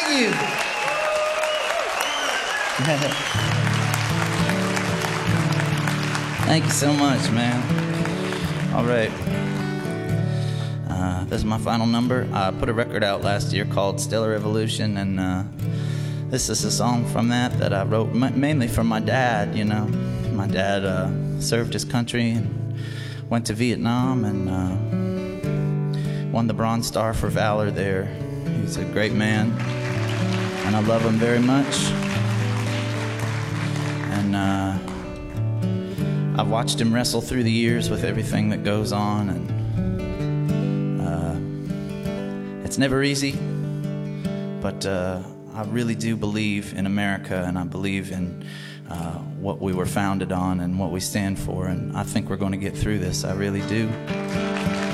Thank you. Thank you so much, man. All right. This is my final number. I put a record out last year called Stellar Evolution, and this is a song from that I wrote mainly for my dad, you know. My dad served his country and went to Vietnam and won the Bronze Star for Valor there. He's a great man, and I love him very much. And I've watched him wrestle through the years with everything that goes on, and it's never easy, but I really do believe in America, and I believe in what we were founded on and what we stand for, and I think we're going to get through this. I really do.